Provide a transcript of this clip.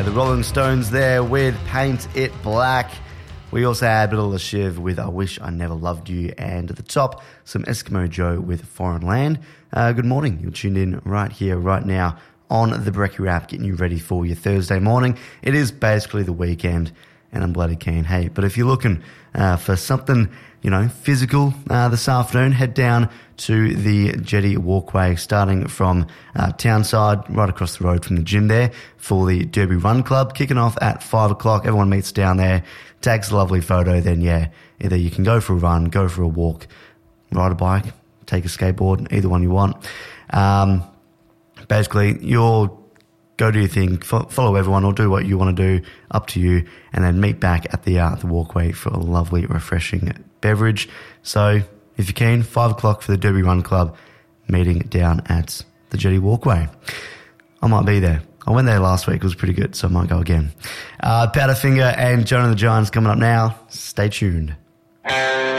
the Rolling Stones there with Paint It Black. We also had a bit of Le Shiv with I Wish I Never Loved You, and at the top, some Eskimo Joe with Foreign Land. Good morning. You're tuned in right here, right now on the Brekkie Wrap, getting you ready for your Thursday morning. It is basically the weekend, and I'm bloody keen. Hey, but if you're looking for something, physical this afternoon, head down to the Jetty Walkway, starting from Townside, right across the road from the gym there, for the Derby Run Club, kicking off at 5 o'clock. Everyone meets down there, takes a lovely photo, then either you can go for a run, go for a walk, ride a bike, take a skateboard, either one you want. Basically, you'll go do your thing, follow everyone, or do what you want to do, up to you, and then meet back at the walkway for a lovely, refreshing beverage. So, if you're keen, 5 o'clock for the Derby Run Club, meeting down at the Jetty Walkway. I might be there. I went there last week, it was pretty good, so I might go again. Powderfinger and Jonah the Giants coming up now. Stay tuned.